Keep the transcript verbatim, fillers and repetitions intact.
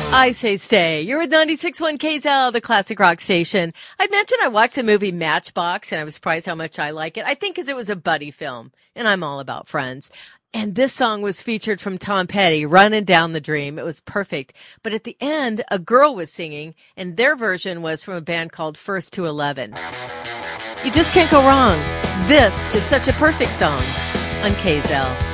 I say stay. You're with ninety-six point one K Z L, the classic rock station. I mentioned I watched the movie Matchbox, and I was surprised how much I like it. I think because it was a buddy film, and I'm all about friends. And this song was featured from Tom Petty, Running Down the Dream. It was perfect. But at the end, a girl was singing, and their version was from a band called First to Eleven. You just can't go wrong. This is such a perfect song on K Z L.